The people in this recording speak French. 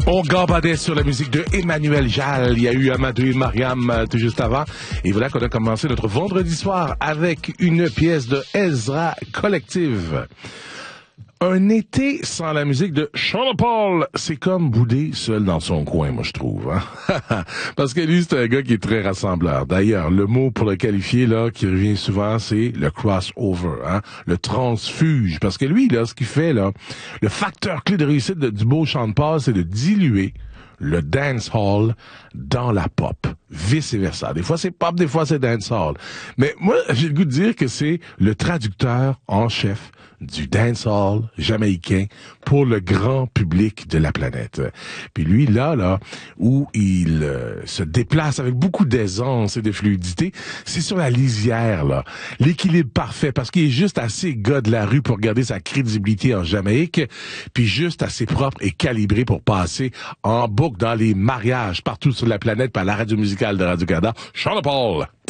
On gambadait sur la musique de Emmanuel Jal. Il y a eu Amadou et Mariam tout juste avant. Et voilà qu'on a commencé notre vendredi soir avec une pièce de Ezra Collective. Un été sans la musique de Sean Paul, c'est comme bouder seul dans son coin, moi je trouve. Hein? Parce que lui, c'est un gars qui est très rassembleur. D'ailleurs, le mot pour le qualifier, là, qui revient souvent, c'est le crossover, hein? Le transfuge. Parce que lui, là, ce qu'il fait, là, le facteur clé de réussite du beau Sean Paul, c'est de diluer le dancehall dans la pop. Vice versa. Des fois c'est pop, des fois c'est dancehall. Mais moi, j'ai le goût de dire que c'est le traducteur en chef du dancehall jamaïcain pour le grand public de la planète. Puis lui, là, où il se déplace avec beaucoup d'aisance et de fluidité, c'est sur la lisière, là. L'équilibre parfait, parce qu'il est juste assez gars de la rue pour garder sa crédibilité en Jamaïque, puis juste assez propre et calibré pour passer en boucle dans les mariages partout sur la planète par la radio musicale de Radio-Canada. Sean Paul!